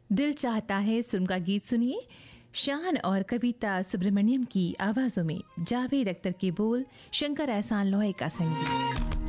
दिल चाहता है फिल्म का गीत सुनिए। शान और कविता सुब्रमण्यम की आवाज़ों में, जावेद अख्तर के बोल, शंकर एहसान लोई का संगीत।